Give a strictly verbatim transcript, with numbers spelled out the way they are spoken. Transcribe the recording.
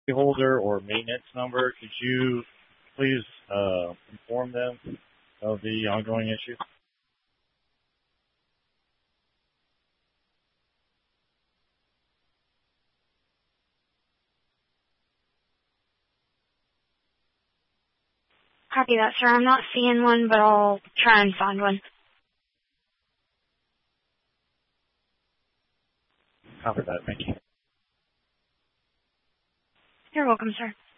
holder or maintenance number. Could you please uh, inform them of the ongoing issue? Copy that, sir. I'm not seeing one, but I'll try and find one. Copy that. Thank you. You're welcome, sir.